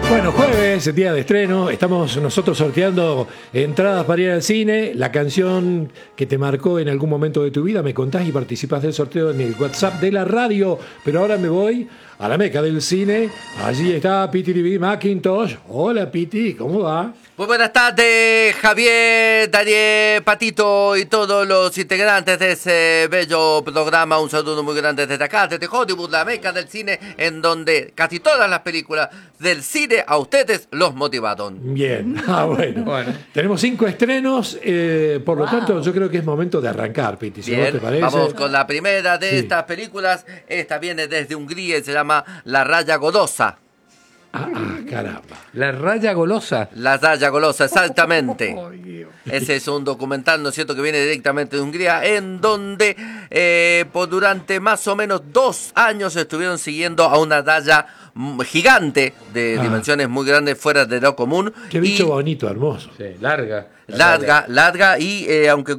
Bueno, jueves, día de estreno, estamos nosotros sorteando entradas para ir al cine, la canción que te marcó en algún momento de tu vida, me contás y participás del sorteo en el WhatsApp de la radio, pero ahora me voy a la meca del cine, allí está Piti TV Macintosh. Hola Piti, ¿cómo va? Muy buenas tardes, Javier, Daniel, Patito y todos los integrantes de ese bello programa. Un saludo muy grande desde acá, desde Hollywood, la meca del cine, en donde casi todas las películas del cine a ustedes los motivaron. Bien, bueno. Tenemos 5 estrenos, por lo tanto yo creo que es momento de arrancar, Piti, si Bien, vos te parece. vamos con la primera de estas películas. Esta viene desde Hungría y se llama La Raya Golosa. Caramba. La Raya Golosa. La Raya Golosa, exactamente. Ese es un documental, ¿no es cierto?, que viene directamente de Hungría, en donde por durante más o menos 2 años estuvieron siguiendo a una raya gigante de dimensiones muy grandes, fuera de lo común. Qué bicho bonito, hermoso. Sí, larga. Larga y aunque...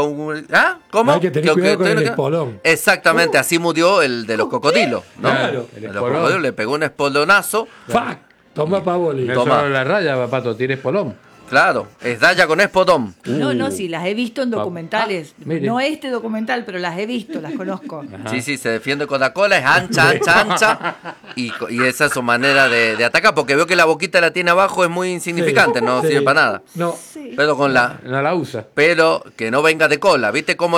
¿Cómo? Hay que tener cuidado con el espolón. Exactamente, así murió el de los cocodrilos, ¿no? Claro. El de los cocodrilos le pegó un espolonazo. ¡Fuck! Toma pavoli. No Toma. solo la raya, papato, tiene espolón. Claro, es raya con espodón. No, sí, las he visto en documentales. mire. No este documental, pero las he visto, las conozco. Sí, se defiende con la cola, es ancha. Y esa es su manera de atacar, porque veo que la boquita la tiene abajo, es muy insignificante, no Sí. sirve para nada. No. Sí. Pero con la... No la usa. Pero que no venga de cola, ¿viste? Como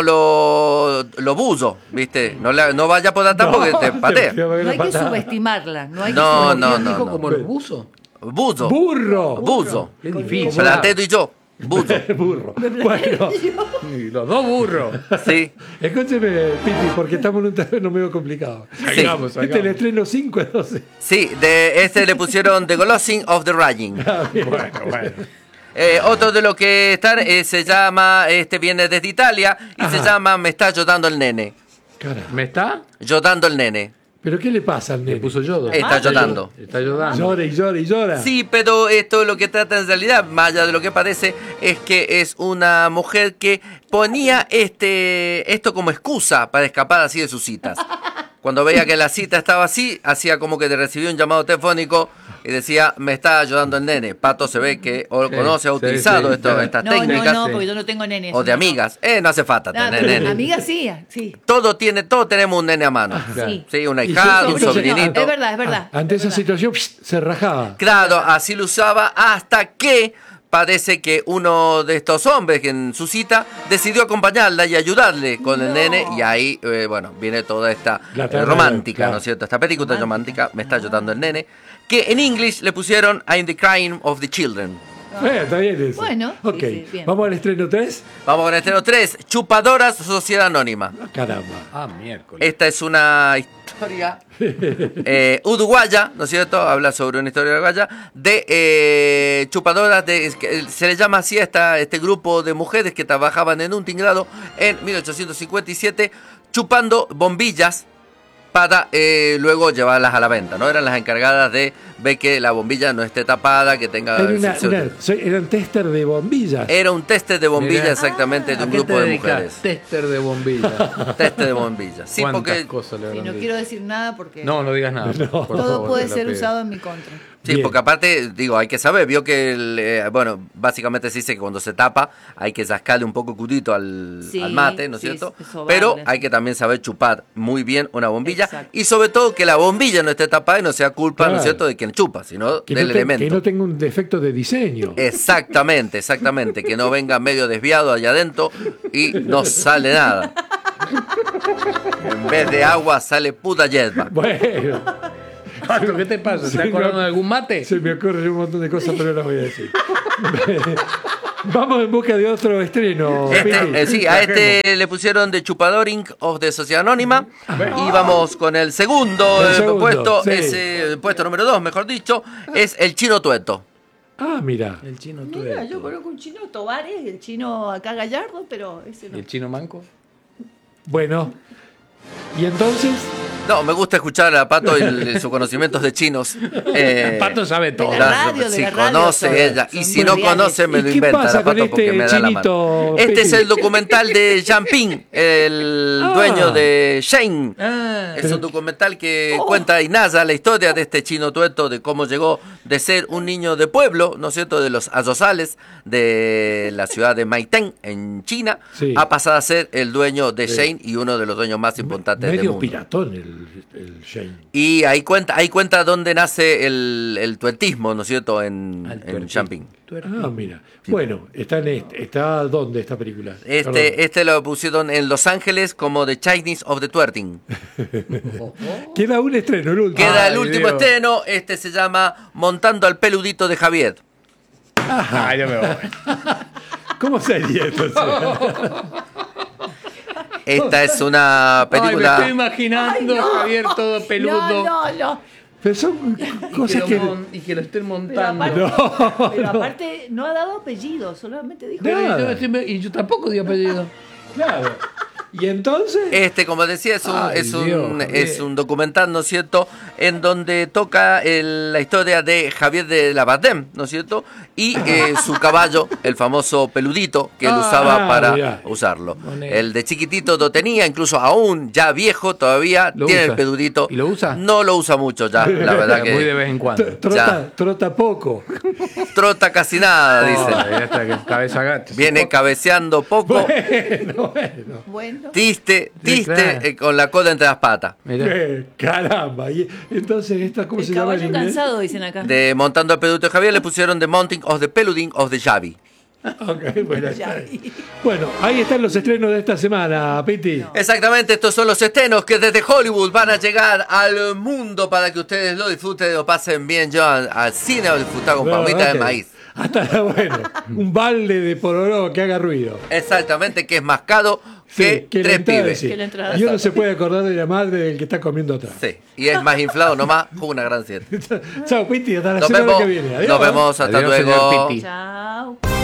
lo buzo, ¿viste? No vaya por atrás porque te patea. No hay que subestimarla. No hay que No, subestimarla. no. Dijo como el buzo. Buzo. ¡Burro! Buzo. Qué difícil. Platero y yo. Buzo. Burro. Bueno, Y los dos burros. Sí. escúcheme, Piti, porque estamos en un terreno medio complicado. Sí. Hagamos. Este es el estreno 5 entonces. Sí, de este le pusieron The Glossing of the Raging. Bueno. Otro de lo que están se llama, viene desde Italia y se llama Me está ayudando el nene. Caramba. ¿Me está? Ayudando el nene. ¿Pero qué le pasa al Le nene? puso yodo. Está ayudando. Está ayudando. Llora y llora y llora. Sí, pero esto lo que trata en realidad, más allá de lo que parece, es que es una mujer que ponía esto como excusa para escapar así de sus citas. Cuando veía que la cita estaba así, hacía como que te recibía un llamado telefónico y decía, me está ayudando el nene. Pato se ve que o conoce, ha utilizado estas No, técnicas. no, porque yo no tengo nenes. O de amigas. No hace falta No, tener pero nene. amigas sí. Todos tenemos un nene a mano. Sí. Sí, una Y hijada, un entonces- sobrinito. Es verdad. Ante es esa verdad. situación se rajaba. Claro, así lo usaba hasta que parece que uno de estos hombres que en su cita decidió acompañarla y ayudarle con el nene y ahí, viene toda esta La trama, romántica, claro. ¿no es cierto? Esta película romántica, me está ayudando el nene, que en inglés le pusieron I'm the Crying of the Children. Está bien eso. Bueno, sí, ok. sí, bien. Vamos al estreno 3. Vamos con el estreno 3, Chupadoras, Sociedad Anónima. Caramba. Ah, miércoles. Esta es una historia uruguaya, ¿no es cierto? Habla sobre una historia uruguaya de chupadoras, se le llama así a este grupo de mujeres que trabajaban en un tinglado en 1857 chupando bombillas para luego llevarlas a la venta, ¿no? Eran las encargadas de ver que la bombilla no esté tapada, que tenga... Eran tester de bombillas. Era un teste de bombilla Mirá. exactamente de ¿A un qué grupo te de dedicas? mujeres. Tester de bombilla. Teste de bombilla. Sí, ¿Cuántas porque... cosas le Sí, habrán no dicho? quiero decir nada porque No digas nada. por todo favor, puede te la ser pido. usado en mi contra. Sí, Bien. porque aparte, hay que saber, vio que, básicamente se dice que cuando se tapa hay que rascarle un poco cudito al mate, ¿no es Sí, cierto? es sobarle. Pero hay que también saber chupar muy bien una bombilla Exacto. y sobre todo que la bombilla no esté tapada y no sea culpa, ¿no Claro. es cierto?, de quien chupa, sino Que del no, que elemento. no tenga un defecto de diseño. Exactamente, que no venga medio desviado allá adentro y no sale nada. En vez de agua sale puta hierba. Bueno, Pato, ¿qué te pasa? ¿Te Sí, estás acordando no. de algún mate? se me ocurren un montón de cosas, pero no las voy a decir. Vamos en busca de otro estreno. Piti. A este le pusieron The Chupadoring of the Sociedad Anónima. Y vamos con el segundo, El segundo, puesto, sí. puesto número 2, mejor dicho, es El Chino Tueto. Ah, mira. El chino Mira, yo tueto. conozco un chino Tobares, el chino acá Gallardo, pero ese ¿Y no. el chino manco? Bueno, Y entonces, No, me gusta escuchar a Pato y sus conocimientos de chinos. Pato sabe todo. De la radio, si de la radio conoce son- ella. son Y si no mundiales. conoce, me ¿Y lo qué inventa. pasa la Pato con porque este me da la chinito, mano. Este es Peti? el documental de Jianping, el Ah. dueño de Shein. Ah, Es un documental que cuenta y narra la historia de este chino tueto, de cómo llegó de ser un niño de pueblo, ¿no es cierto?, de los arrozales de la ciudad de Maitén, en China, Sí. a pasar a ser el dueño de Shein y uno de los dueños más importantes del medio mundo. piratón el Shane. Y ahí cuenta dónde nace el tuertismo, ¿no es cierto?, en Jianping. Ah, mira. Bueno, está ¿dónde esta película? Perdón. Este lo pusieron en Los Ángeles como The Chinese of the Twerting. Queda un estreno, el último. Queda el Ay, último Dios. estreno, este se llama Montando al peludito de Javier. ah, yo me voy. ¿Cómo sería entonces? Esta es una Ay, me película... estoy imaginando a Javier todo peludo. No. Pero son cosas que... Y que lo estén Pero montando. aparte, pero aparte no ha dado apellido, solamente dijo. Pero Nada. y yo tampoco di apellido. Claro. Y entonces... Este, como decía, Ay, Dios, es un documental, ¿no es cierto?, en donde toca la historia de Javier de la Bardem, ¿no es cierto?, y su caballo, el famoso peludito, que él usaba para mirá. usarlo. Boné. El de chiquitito lo tenía, incluso aún ya viejo todavía, ¿Lo tiene usa? el peludito. ¿Y lo usa? No lo usa mucho ya, la verdad Muy de que vez en cuando. Trota poco. trota casi nada, dice. Ay, ya está, que cabeza gato. Viene cabeceando poco, Bueno. Bueno. triste, Sí, claro. con la cola entre las patas. Mirá. Caramba. Y entonces, ¿esta cómo El se llama en caballo inglés? cansado, dicen acá. De Montando al peludito de Javier le pusieron The Mounting of the Peluding of the Javi. Ok, bueno, bueno, ahí están los estrenos de esta semana, Piti. Exactamente, estos son los estrenos que desde Hollywood van a llegar al mundo para que ustedes lo disfruten y lo pasen bien. Yo al cine a disfrutar con No, palomitas de ok. maíz. Hasta, bueno, un balde de pororó que haga ruido. Exactamente, que es más caro que la tres entrada, pibes. sí. Que la entrada. Y uno se puede acordar de la madre del que está comiendo atrás. Sí, y es más inflado nomás, una gran siete. Chao, Piti, hasta la Nos semana vemos, que viene. Adiós. nos vemos, hasta Adiós, luego. señor Piti. Chao.